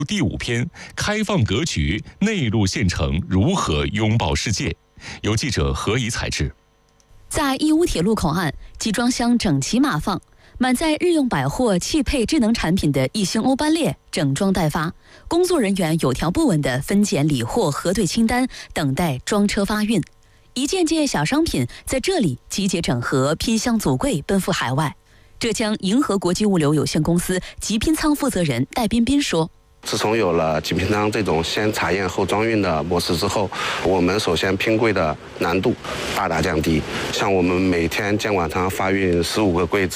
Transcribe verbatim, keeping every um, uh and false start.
第五篇：开放格局，内陆县城如何拥抱世界？由记者何以采制。 在义乌铁路口岸，集装箱整齐码放，满载日用百货、汽配智能产品的一星欧班列整装待发，工作人员有条不紊地分拣理货、核对清单，等待装车发运。一件件小商品在这里集结整合，拼箱组柜，奔赴海外。浙江银河国际物流有限公司集拼仓负责人戴彬彬说。 自从有了集拼仓这种先查验后装运的模式之后，我们首先拼柜的难度大大降低。像我们每天监管仓发运十五个柜子，